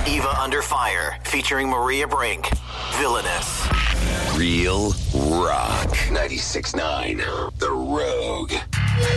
Eva Under Fire, featuring Maria Brink. Villainous. Real Rock. 96.9. The Rogue.